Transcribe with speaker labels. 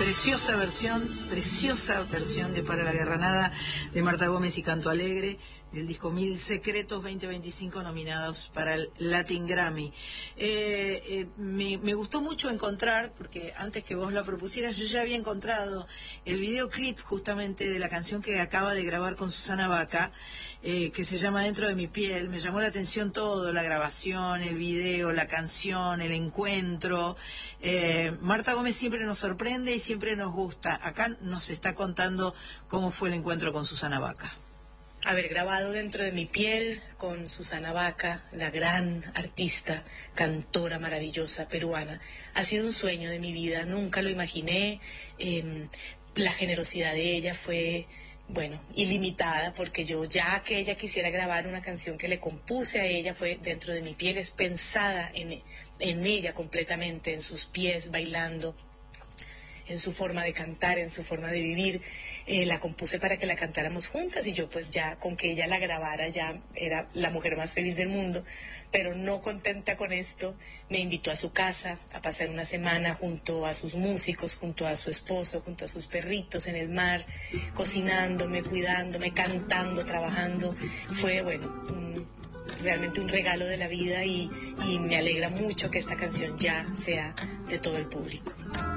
Speaker 1: preciosa versión de Para la Guerranada de Marta Gómez y Canto Alegre, del disco Mil Secretos 2025, nominados para el Latin Grammy. Me gustó mucho encontrar, porque antes que vos la propusieras, yo ya había encontrado el videoclip justamente de la canción que acaba de grabar con Susana Baca, que se llama Dentro de mi piel. Me llamó la atención todo, la grabación, el video, la canción, el encuentro. Marta Gómez siempre nos sorprende y siempre nos gusta. Acá nos está contando cómo fue el encuentro con Susana Baca.
Speaker 2: Haber grabado Dentro de mi piel con Susana Baca, la gran artista, cantora maravillosa peruana, ha sido un sueño de mi vida. Nunca lo imaginé. La generosidad de ella fue, bueno, ilimitada, porque yo, ya que ella quisiera grabar una canción que le compuse a ella, fue Dentro de mi piel, es pensada en ella completamente, en sus pies bailando, en su forma de cantar, en su forma de vivir. La compuse para que la cantáramos juntas, y yo pues ya con que ella la grabara ya era la mujer más feliz del mundo. Pero no contenta con esto, me invitó a su casa a pasar una semana junto a sus músicos, junto a su esposo, junto a sus perritos en el mar, cocinándome, cuidándome, cantando, trabajando. Fue, bueno, realmente un regalo de la vida, y me alegra mucho que esta canción ya sea de todo el público.